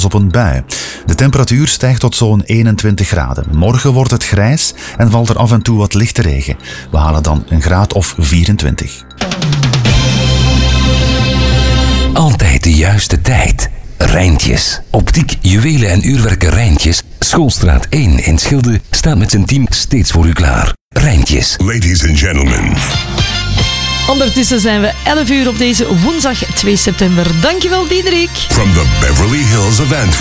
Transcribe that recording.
op een bui. De temperatuur stijgt tot zo'n 21 graden. Morgen wordt het grijs en valt er af en toe wat lichte regen. We halen dan een graad of 24. Altijd de juiste tijd. Rijntjes. Optiek, juwelen en uurwerken Rijntjes. Schoolstraat 1 in Schilde staat met zijn team steeds voor u klaar. Rijntjes. Ladies and gentlemen. Ondertussen zijn we 11 uur op deze woensdag 2 september. Dankjewel, Diederik. From the Beverly Hills of Antwerp.